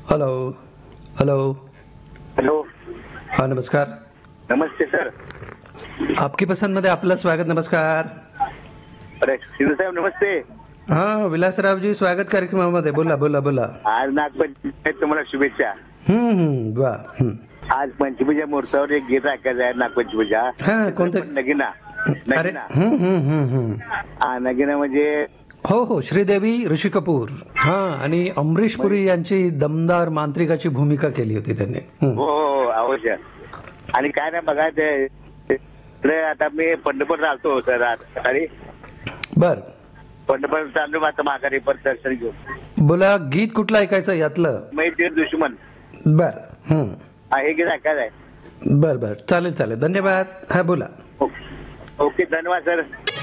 Hello hello hello. हाँ नमस्कार. नमस्ते sir. आपकी पसंद मध्ये आपलं स्वागत. नमस्कार. अरे शिंदे साहेब नमस्ते. हाँ विलासरावजी स्वागत कार्यक्रमामध्ये बोला बोला बोला. आज नागपंचमी तुम्हाला शुभेच्छा. वाह. आज पंचमीच्या मुहूर्तावर एक गीत ऐकायचं आहे नागपंचमीच्या. हा कोणतं? नगिना. अरे नगिना. हा नगिना म्हणजे हो हो श्रीदेवी ऋषी कपूर हा आणि अमरीश पुरी यांची दमदार मांत्रिकाची भूमिका केली होती त्यांनी. हो हो अवश्य. आणि काय नाही बघा ते इकडे आता मी पंढरपूर राहतो सर आज सकाळी. बर पंढरपूर चाललो आता माघारी परत दर्शन घेऊन. बोला गीत कुठलं ऐकायचं यातलं? मै तीर दुश्मन. बर हे गीत ऐकायचं आहे. बर बर चालेल चालेल धन्यवाद. हा बोला. ओके धन्यवाद सर.